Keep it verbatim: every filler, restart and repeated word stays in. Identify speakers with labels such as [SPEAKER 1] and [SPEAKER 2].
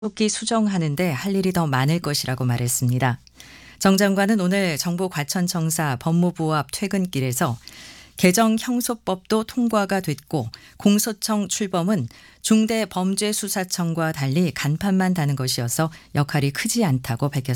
[SPEAKER 1] 속기 수정하는데 할 일이 더 많을 것이라고 말했습니다. 정 장관은 오늘 정부과천청사 법무부 앞 퇴근길에서 개정 형소법도 통과가 됐고 공소청 출범은 중대범죄수사청과 달리 간판만 다는 것이어서 역할이 크지 않다고 밝혔습니다.